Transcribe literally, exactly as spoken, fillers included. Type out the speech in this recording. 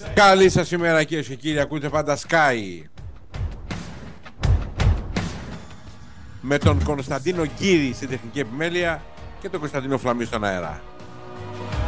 Καλή σας ημέρα κυρίες και κύριοι, ακούτε πάντα Sky με τον Κωνσταντίνο Γκύρη στην τεχνική επιμέλεια και τον Κωνσταντίνο Φλαμή στον αέρα.